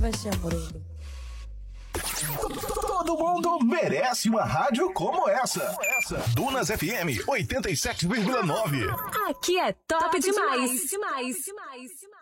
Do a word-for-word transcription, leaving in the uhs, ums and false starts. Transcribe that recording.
Vai ser Moreno. Todo mundo merece uma rádio como essa. Dunas F M oitenta e sete vírgula nove. Aqui é top, top demais. demais, demais, demais, demais.